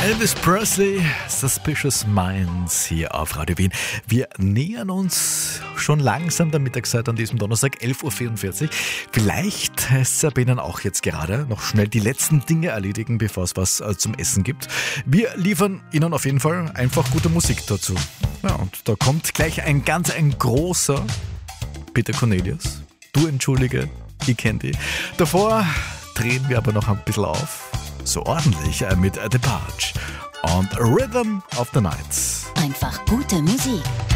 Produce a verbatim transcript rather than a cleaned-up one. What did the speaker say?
Elvis Presley, Suspicious Minds hier auf Radio Wien. Wir nähern uns schon langsam der Mittagszeit an diesem Donnerstag, elf Uhr vierundvierzig. Vielleicht heißt es ja bei Ihnen auch jetzt gerade noch schnell die letzten Dinge erledigen, bevor es was zum Essen gibt. Wir liefern Ihnen auf jeden Fall einfach gute Musik dazu. Ja, und da kommt gleich ein ganz ein großer Peter Cornelius. Du entschuldige, ich kenn dich. Davor drehen wir aber noch ein bisschen auf. So ordentlich mit The Barge und Rhythm of the Night. Einfach gute Musik.